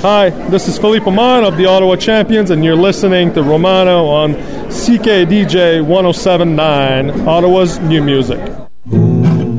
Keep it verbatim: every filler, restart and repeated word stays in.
Hi, this is Philippe Amon of the Ottawa Champions, and you're listening to Romano on C K D J one oh seven point nine, Ottawa's new music.